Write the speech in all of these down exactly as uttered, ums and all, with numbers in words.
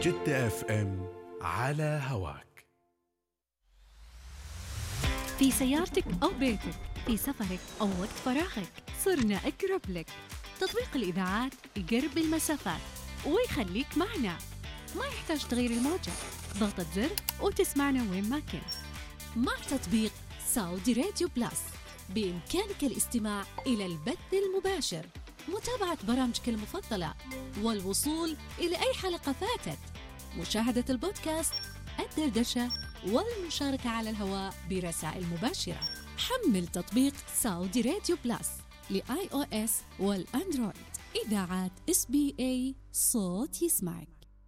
جدة اف ام على هواك. في سيارتك أو بيتك، في سفرك أو وقت فراغك، صرنا أقرب لك. تطبيق الإذاعات يقرب المسافات ويخليك معنا، ما يحتاج تغيير الموجة، ضغطة زر وتسمعنا وين ما كنت. مع تطبيق سعودي راديو بلس بإمكانك الاستماع إلى البث المباشر، متابعة برامجك المفضلة، والوصول إلى أي حلقة فاتت، مشاهدة البودكاست، الدردشة، والمشاركة على الهواء برسائل مباشرة. حمل تطبيق سعودي راديو بلس لآي أو إس والأندرويد. إذاعات إس بي إي، صوت يسمعك.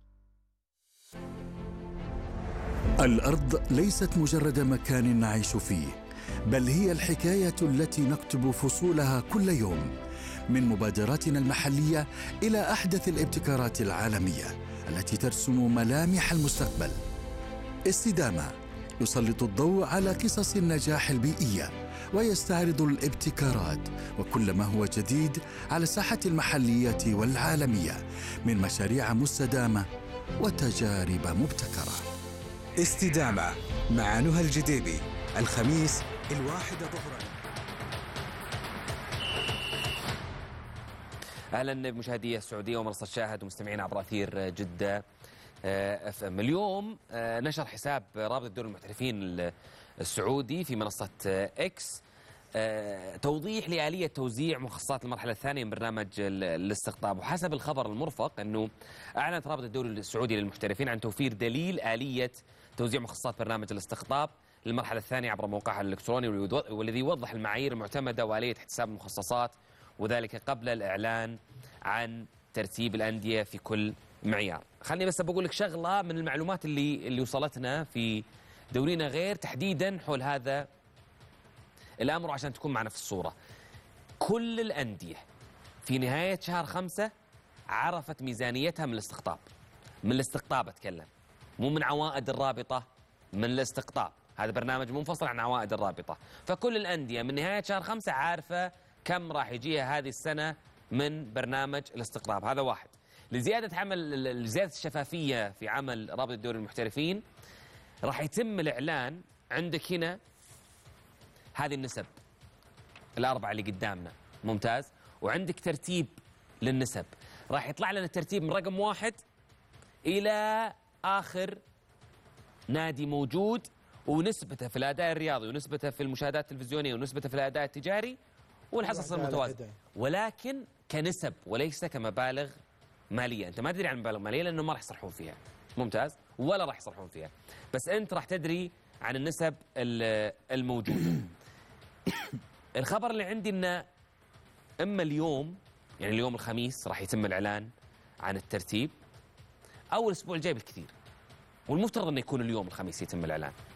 الأرض ليست مجرد مكان نعيش فيه، بل هي الحكاية التي نكتب فصولها كل يوم، من مبادراتنا المحلية إلى أحدث الابتكارات العالمية التي ترسم ملامح المستقبل. استدامة يسلط الضوء على قصص النجاح البيئية ويستعرض الابتكارات وكل ما هو جديد على الساحة المحلية والعالمية من مشاريع مستدامة وتجارب مبتكرة. استدامة مع نهى الجديبي، الخميس الواحدة ظهرا. اهلا بمشاهدي السعوديه ومنصه شاهد ومستمعين عبر اثير جده اف ام. اليوم نشر حساب رابطه دوري المحترفين السعودي في منصه اكس توضيح لآلية توزيع مخصصات المرحلة الثانية من برنامج الاستقطاب. وحسب الخبر المرفق أنه أعلنت رابطة الدوري السعودي للمحترفين عن توفير دليل آلية توزيع مخصصات برنامج الاستقطاب للمرحلة الثانية عبر موقعها الإلكتروني، والذي يوضح المعايير المعتمدة وآلية احتساب المخصصات، وذلك قبل الإعلان عن ترتيب الأندية في كل معيار. خليني بس بقول لك شغلة من المعلومات اللي اللي وصلتنا في دورينا غير تحديدا حول هذا الأمر، عشان تكون معنا في الصورة. كل الأندية في نهاية شهر خمسة عرفت ميزانيتها من الاستقطاب. من الاستقطاب أتكلم، مو من عوائد الرابطة، من الاستقطاب. هذا برنامج منفصل عن عوائد الرابطة. فكل الأندية من نهاية شهر خمسة عارفة كم راح يجيها هذه السنة من برنامج الاستقطاب. هذا واحد. لزيادة عمل لزيادة الشفافية في عمل رابطة دوري المحترفين راح يتم الإعلان. عندك هنا هذه النسب الأربعة اللي قدامنا، ممتاز، وعندك ترتيب للنسب. راح يطلع لنا الترتيب من رقم واحد إلى آخر نادي موجود، ونسبته في الأداء الرياضي، ونسبته في المشاهدات التلفزيونية، ونسبته في الأداء التجاري، والحصص المتوازنة، ولكن كنسب وليس كمبالغ مالية. أنت ما تدري عن مبالغ مالية لأنه ما راح يصرحون فيها، ممتاز، ولا راح يصرحون فيها، بس أنت راح تدري عن النسب الموجودة. الخبر اللي عندي إنه إما اليوم، يعني اليوم الخميس، راح يتم الإعلان عن الترتيب، أو الأسبوع الجاي بالكثير، والمفترض إنه يكون اليوم الخميس يتم الإعلان.